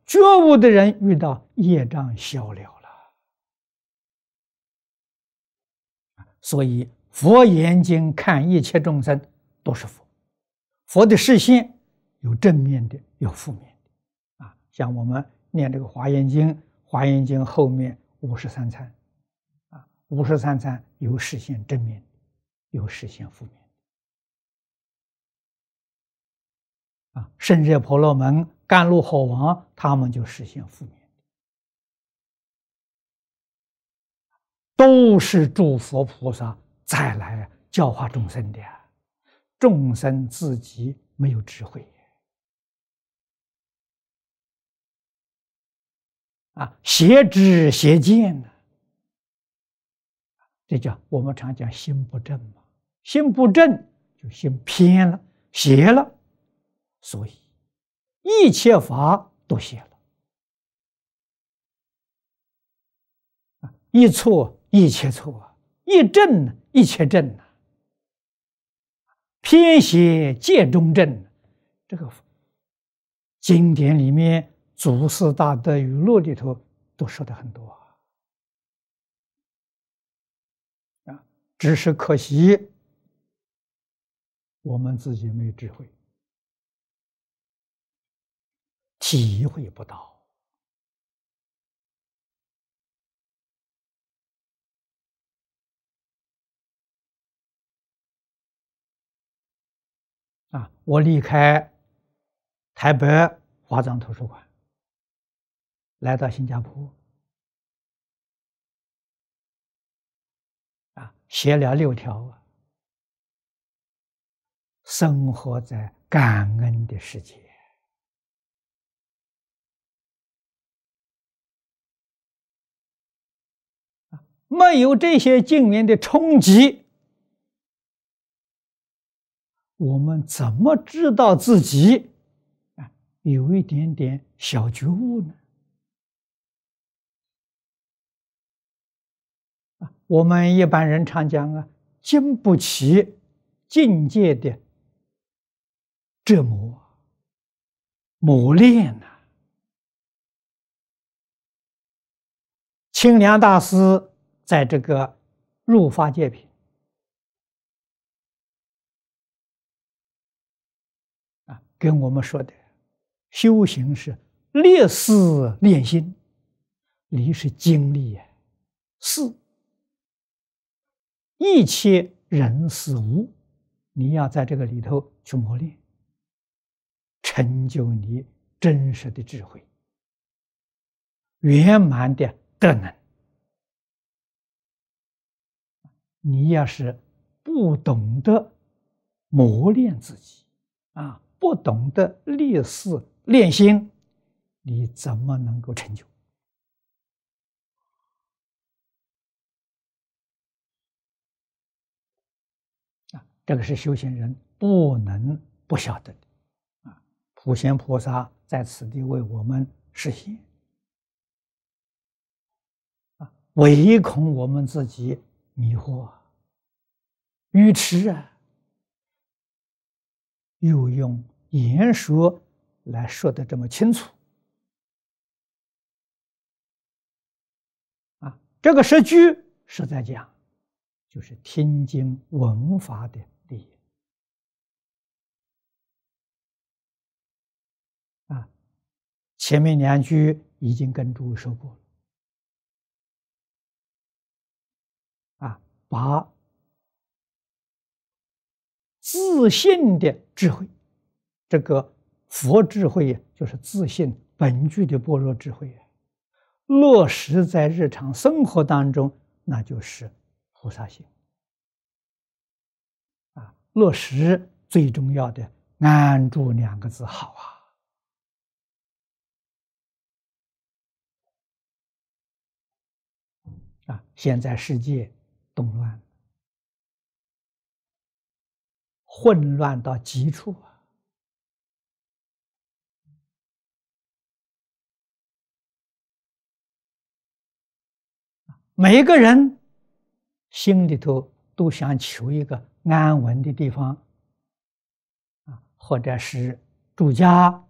觉悟的人遇到业障消了了。所以佛眼睛看一切众生都是佛，佛的视线有正面的，有负面的。像我们念这个《华严经》，《华严经》后面53参，53参有视线正面的，有视线负面的。胜热婆罗门、甘露火王，他们就视线负面的，都是诸佛菩萨再来教化众生的。众生自己没有智慧邪知邪见呢，这叫我们常讲心不正嘛。心不正就心偏了，邪了，所以一切法都邪了。一错一切错，一正一切正，偏邪界中正。这个经典里面祖师大德语录里头都说的很多只是可惜我们自己没有智慧，体会不到。我离开台北华藏图书馆，来到新加坡，写了6条生活在感恩的世界。没有这些经验的冲击，我们怎么知道自己有一点点小觉悟呢？我们一般人常讲经不起境界的折磨磨练清凉大师在这个入法界品跟我们说的，修行是立事练心，理是经历事，一切人事物，你要在这个里头去磨练，成就你真实的智慧，圆满的德能。你要是不懂得磨练自己不懂得立事练心，你怎么能够成就？这个是修行人不能不晓得的普贤菩萨在此地为我们示现唯恐我们自己迷惑愚痴又用言说来说的这么清楚这个10句是在讲，就是听经闻法的利益前面2句已经跟诸位说过了把自信的智慧，这个佛智慧就是自信本具的般若智慧落实在日常生活当中，那就是菩萨行落实最重要的安住2个字好现在世界动乱，混乱到极处每一个人心里头都想求一个安稳的地方或者是住家